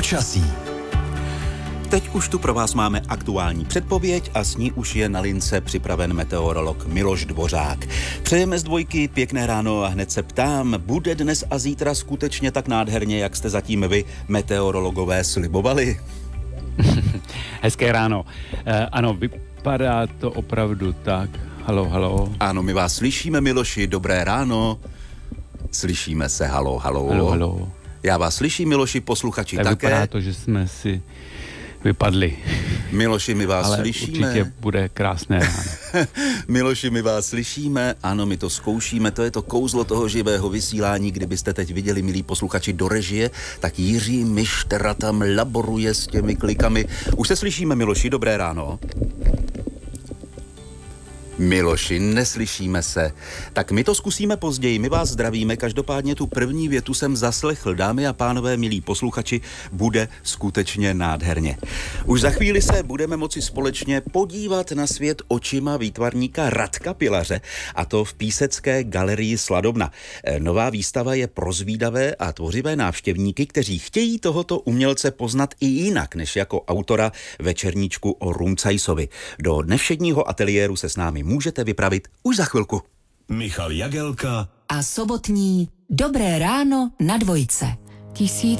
Počasí. Teď už tu pro vás máme aktuální předpověď a s ní už je na lince připraven meteorolog Miloš Dvořák. Přejeme z dvojky pěkné ráno a hned se ptám, bude dnes a zítra skutečně tak nádherně, jak jste zatím vy, meteorologové, slibovali? Hezké ráno. Ano, vypadá to opravdu tak. Halo. Ano, my vás slyšíme, Miloši, dobré ráno. Slyšíme se, halo. Já vás slyším, Miloši, posluchači tak také. Vypadá to, že jsme si vypadli. Miloši, my vás ale slyšíme. určitě bude krásné ráno. Miloši, my vás slyšíme, ano, my to zkoušíme, to je to kouzlo toho živého vysílání, kdybyste teď viděli, milí posluchači, do režie, tak Jiří Mištera tam laboruje s těmi klikami. Už se slyšíme, Miloši, dobré ráno. Miloši, neslyšíme se. Tak my to zkusíme později, my vás zdravíme, každopádně tu první větu jsem zaslechl. Dámy a pánové, milí posluchači, bude skutečně nádherně. Už za chvíli se budeme moci společně podívat na svět očima výtvarníka Radka Pilaře, a to v Písecké galerii Sladobna. Nová výstava je pro zvídavé a tvořivé návštěvníky, kteří chtějí tohoto umělce poznat i jinak, než jako autora večerníčku o Rumcajsovi. Do nevšedního ateliéru se s námi můžete vypravit už za chvilku. Michal Jagelka a sobotní Dobré ráno na dvojce.